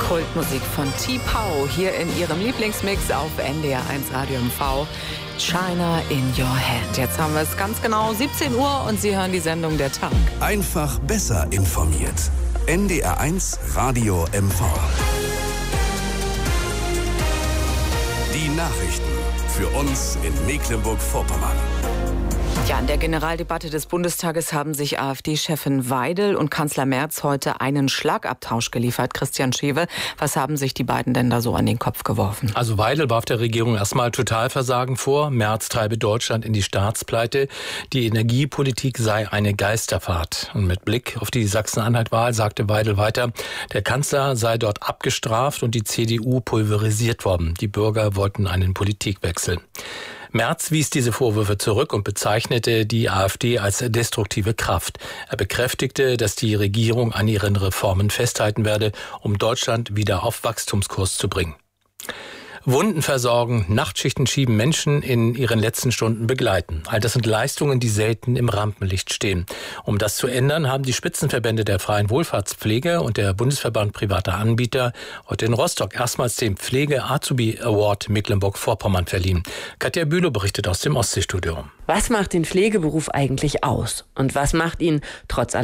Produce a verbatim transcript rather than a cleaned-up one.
Kultmusik von T-Pow hier in ihrem Lieblingsmix auf N D R eins Radio M V. China in your hand. Jetzt haben wir es ganz genau siebzehn Uhr und Sie hören die Sendung Der Tag. Einfach besser informiert. N D R eins Radio M V. Die Nachrichten für uns in Mecklenburg-Vorpommern. Ja, in der Generaldebatte des Bundestages haben sich AfD-Chefin Weidel und Kanzler Merz heute einen Schlagabtausch geliefert. Christian Schewe, was haben sich die beiden denn da so an den Kopf geworfen? Also Weidel warf der Regierung erstmal Totalversagen vor. Merz treibe Deutschland in die Staatspleite. Die Energiepolitik sei eine Geisterfahrt. Und mit Blick auf die Sachsen-Anhalt-Wahl sagte Weidel weiter, der Kanzler sei dort abgestraft und die C D U pulverisiert worden. Die Bürger wollten einen Politikwechsel. Merz wies diese Vorwürfe zurück und bezeichnete die AfD als destruktive Kraft. Er bekräftigte, dass die Regierung an ihren Reformen festhalten werde, um Deutschland wieder auf Wachstumskurs zu bringen. Wunden versorgen, Nachtschichten schieben, Menschen in ihren letzten Stunden begleiten. All das sind Leistungen, die selten im Rampenlicht stehen. Um das zu ändern, haben die Spitzenverbände der freien Wohlfahrtspflege und der Bundesverband privater Anbieter heute in Rostock erstmals den Pflege-Azubi Award Mecklenburg-Vorpommern verliehen. Katja Bülow berichtet aus dem Ostseestudio. Was macht den Pflegeberuf eigentlich aus? Und was macht ihn trotz aller